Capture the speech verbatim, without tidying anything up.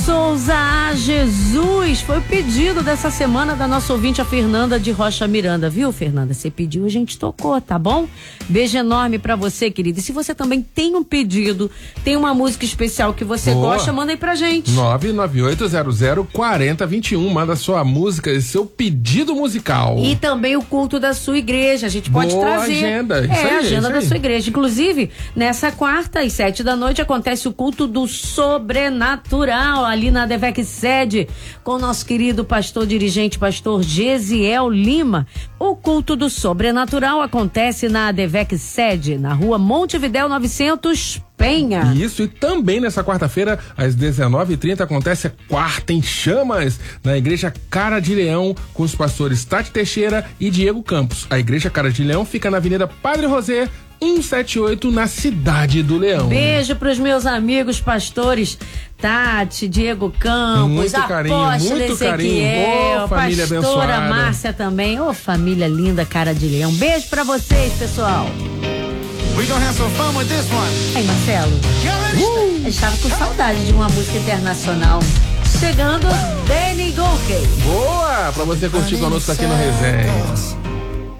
Souza, a Jesus, foi o pedido dessa semana da nossa ouvinte, a Fernanda de Rocha Miranda, viu, Fernanda? Você pediu, a gente tocou, tá bom? Beijo enorme pra você, querida. E se você também tem um pedido, tem uma música especial que você Boa. gosta, manda aí pra gente. nove nove oito zero zero quatro zero dois um, manda sua música e seu pedido musical. E também o culto da sua igreja, a gente pode Boa trazer. agenda, isso é, aí, a agenda isso da aí. sua igreja. Inclusive, nessa quarta às sete da noite acontece o culto do sobrenatural ali na Devec Sede, com o nosso querido pastor dirigente, pastor Gesiel Lima. O culto do sobrenatural acontece na Devec Sede, na rua Montevidéu novecentos, Penha. Isso, e também nessa quarta-feira, às dezenove e trinta, acontece a Quarta em Chamas, na Igreja Cara de Leão, com os pastores Tati Teixeira e Diego Campos. A Igreja Cara de Leão fica na Avenida Padre José, cento e setenta e oito, na Cidade do Leão. Beijo pros meus amigos pastores Tati, Diego Campos, Muito carinho, Apóstolo muito carinho. Ezequiel, Ô, família pastora abençoada. Márcia também. Ô, família linda, Cara de Leão. Beijo pra vocês, pessoal. We gonna have some fun with this one. Aí, Marcelo, Uh! eu estava com saudade de uma música internacional. Chegando, Danny Gokey. Boa! Pra você curtir conosco aqui no Resenha.